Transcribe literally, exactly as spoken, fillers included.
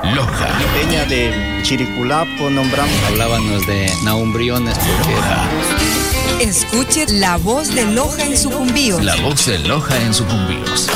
Loja. Peña de Chiriculapo nombramos. Hablábamos de Naumbriones porque era... Escuche la voz de Loja en Sucumbíos. La voz de Loja en Sucumbíos.